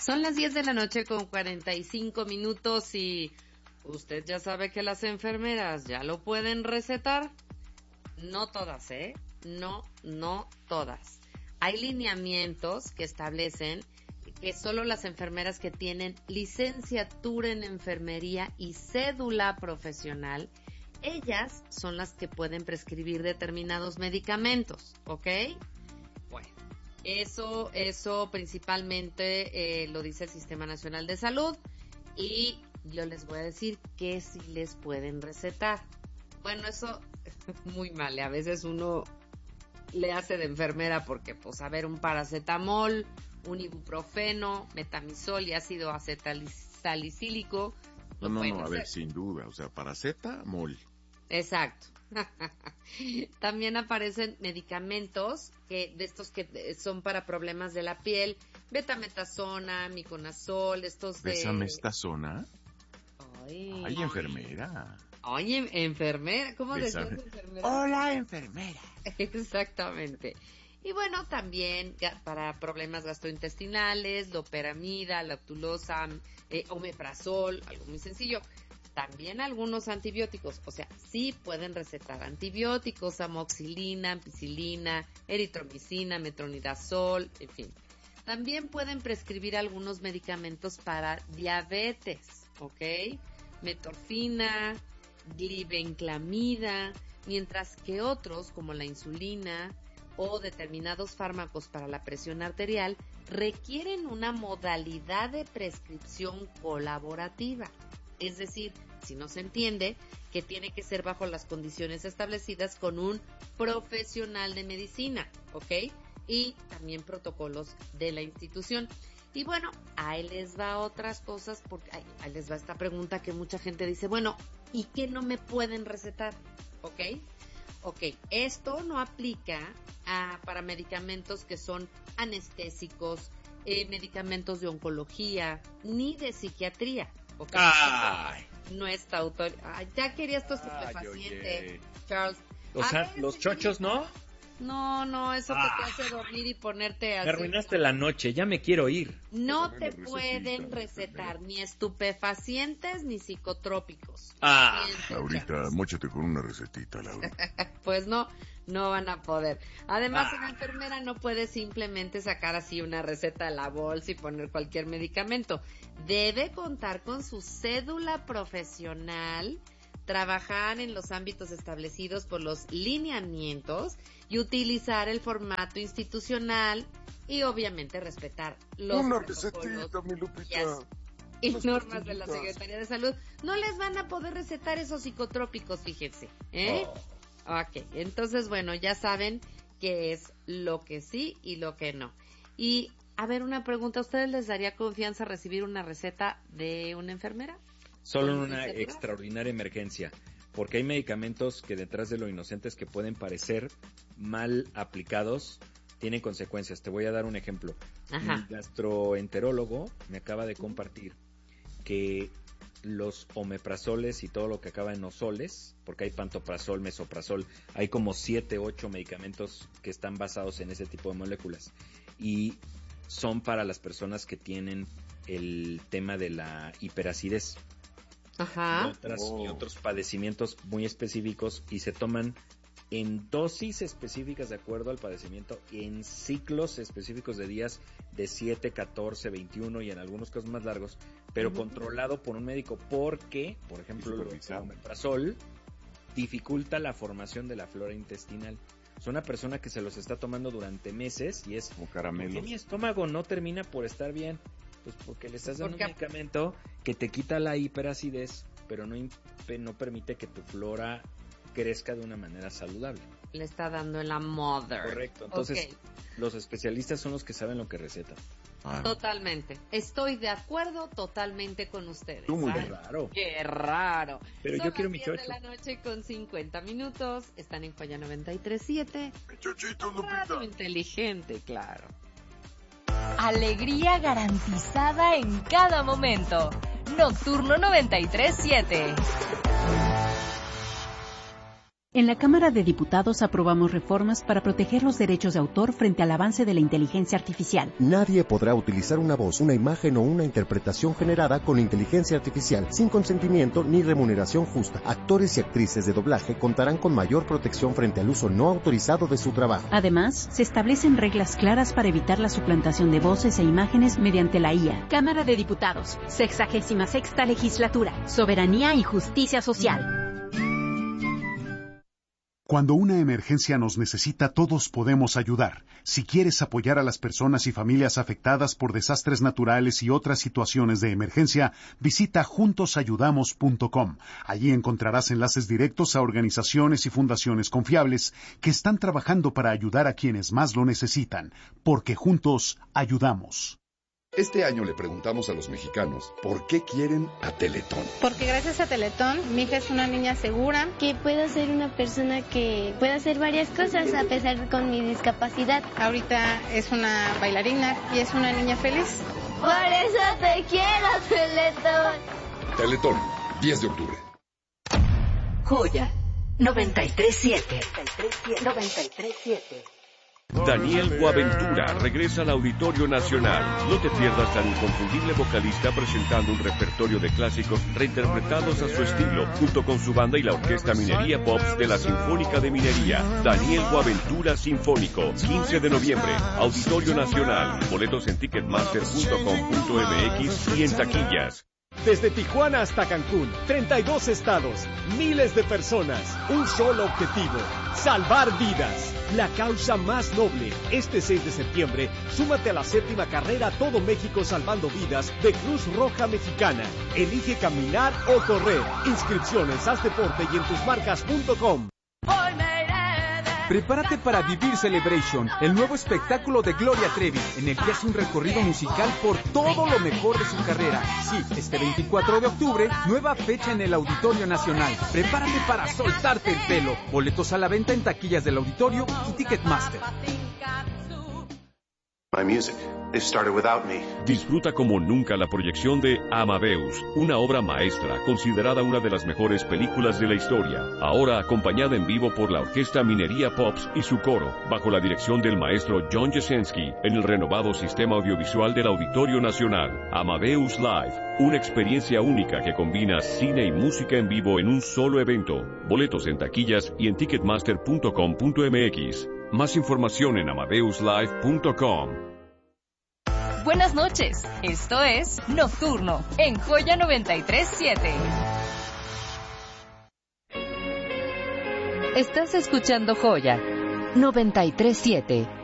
Son las 10 de la noche con 45 minutos y usted ya sabe que las enfermeras ya lo pueden recetar. No todas, ¿eh? No todas. Hay lineamientos que establecen que solo las enfermeras que tienen licenciatura en enfermería y cédula profesional, ellas son las que pueden prescribir determinados medicamentos, ¿ok? Bueno, eso principalmente lo dice el Sistema Nacional de Salud y yo les voy a decir que sí les pueden recetar. Bueno, eso muy mal, a veces uno le hace de enfermera porque, pues, a ver, un paracetamol, un ibuprofeno, metamizol y ácido acetalicílico. No, a ver, sin duda, o sea, paracetamol. Exacto. También aparecen medicamentos de estos que son para problemas de la piel, betametasona, miconazol, estos de... ¿Besamestazona? Ay, enfermera. Oye, enfermera, ¿cómo decías enfermera? Hola, enfermera. Exactamente. Y bueno, también para problemas gastrointestinales, loperamida, lactulosa, omeprazol, algo muy sencillo. También algunos antibióticos, o sea, sí pueden recetar antibióticos, amoxicilina, ampicilina, eritromicina, metronidazol, en fin. También pueden prescribir algunos medicamentos para diabetes, ¿ok? Metorfina, glibenclamida, mientras que otros, como la insulina o determinados fármacos para la presión arterial, requieren una modalidad de prescripción colaborativa. Es decir, si no se entiende, que tiene que ser bajo las condiciones establecidas con un profesional de medicina, ¿ok? Y también protocolos de la institución. Y bueno, ahí les va otras cosas, porque ahí les va esta pregunta que mucha gente dice, bueno, ¿y qué no me pueden recetar? ¿Ok? Ok, esto no aplica para medicamentos que son anestésicos, medicamentos de oncología, ni de psiquiatría. ¿Okay? ¡Ay! No está ya querías tu estupefaciente, Charles. O sea, los chochos, ¿no? No, eso que te hace dormir y ponerte así. Me arruinaste la noche, ya me quiero ir. No te pueden recetar ni estupefacientes ni psicotrópicos. Laurita, móchate con una recetita, Laura. Pues no van a poder. Además, una enfermera no puede simplemente sacar así una receta a la bolsa y poner cualquier medicamento. Debe contar con su cédula profesional, trabajar en los ámbitos establecidos por los lineamientos y utilizar el formato institucional y obviamente respetar los protocolos y normas de la Secretaría de Salud. No les van a poder recetar esos psicotrópicos, fíjense, Ok, entonces bueno, ya saben qué es lo que sí y lo que no. Y a ver, una pregunta, ¿a ustedes les daría confianza recibir una receta de una enfermera? Solo en una extraordinaria emergencia, porque hay medicamentos que detrás de lo inocentes que pueden parecer mal aplicados, tienen consecuencias. Te voy a dar un ejemplo. Ajá. Mi gastroenterólogo me acaba de compartir que los omeprazoles y todo lo que acaba en ozoles, porque hay pantoprazol, mesoprazol, hay como 7, 8 medicamentos que están basados en ese tipo de moléculas y son para las personas que tienen el tema de la hiperacidez. Ajá. Y otros padecimientos muy específicos y se toman en dosis específicas de acuerdo al padecimiento, en ciclos específicos de días de 7, 14, 21 y en algunos casos más largos, pero controlado por un médico porque, por ejemplo, el omeprazol dificulta la formación de la flora intestinal. Es una persona que se los está tomando durante meses y es como caramelo. ¿Por qué mi estómago no termina por estar bien? Pues porque le estás dando un medicamento que te quita la hiperacidez, pero no permite que tu flora crezca de una manera saludable. Le está dando en la mother. Correcto. Entonces, los especialistas son los que saben lo que recetan. Totalmente. Estoy de acuerdo totalmente con ustedes. Tú muy raro. Qué raro. Pero Son yo quiero mi las 10 chocho. de la noche con 50 minutos. Están en Joya 93.7. Mi chochito, Lupita. Radio inteligente, claro. Alegría garantizada en cada momento. Nocturno 93.7. En la Cámara de Diputados aprobamos reformas para proteger los derechos de autor frente al avance de la inteligencia artificial. Nadie podrá utilizar una voz, una imagen o una interpretación generada con inteligencia artificial sin consentimiento ni remuneración justa. Actores y actrices de doblaje contarán con mayor protección frente al uso no autorizado de su trabajo. Además, se establecen reglas claras para evitar la suplantación de voces e imágenes mediante la IA. Cámara de Diputados, 66ª Legislatura, Soberanía y Justicia Social. Cuando una emergencia nos necesita, todos podemos ayudar. Si quieres apoyar a las personas y familias afectadas por desastres naturales y otras situaciones de emergencia, visita juntosayudamos.com. Allí encontrarás enlaces directos a organizaciones y fundaciones confiables que están trabajando para ayudar a quienes más lo necesitan, porque juntos ayudamos. Este año le preguntamos a los mexicanos por qué quieren a Teletón. Porque gracias a Teletón, mi hija es una niña segura. Que puedo ser una persona que puede hacer varias cosas a pesar de con mi discapacidad. Ahorita es una bailarina y es una niña feliz. Por eso te quiero, Teletón. Teletón, 10 de octubre. Joya 93.7. 93.7. Daniel Boaventura regresa al Auditorio Nacional. No te pierdas al inconfundible vocalista presentando un repertorio de clásicos reinterpretados a su estilo, junto con su banda y la Orquesta Minería Pops de la Sinfónica de Minería. Daniel Boaventura Sinfónico, 15 de noviembre, Auditorio Nacional. Boletos en ticketmaster.com.mx y en taquillas. Desde Tijuana hasta Cancún, 32 estados, miles de personas, un solo objetivo, salvar vidas. La causa más noble. Este 6 de septiembre, súmate a la 7ª carrera Todo México Salvando Vidas de Cruz Roja Mexicana. Elige caminar o correr. Inscripciones, haz deporte y en tusmarcas.com. Prepárate para vivir Celebration, el nuevo espectáculo de Gloria Trevi, en el que hace un recorrido musical por todo lo mejor de su carrera. Sí, este 24 de octubre, nueva fecha en el Auditorio Nacional. Prepárate para soltarte el pelo. Boletos a la venta en taquillas del Auditorio y Ticketmaster. My music. It started without me. Disfruta como nunca la proyección de Amadeus, una obra maestra considerada una de las mejores películas de la historia. Ahora acompañada en vivo por la Orquesta Minería Pops y su coro, bajo la dirección del maestro John Jasenski, en el renovado sistema audiovisual del Auditorio Nacional. Amadeus Live, una experiencia única que combina cine y música en vivo en un solo evento. Boletos en taquillas y en ticketmaster.com.mx. Más información en amadeuslive.com. Buenas noches, esto es Nocturno en Joya 93.7. Estás escuchando Joya 93.7.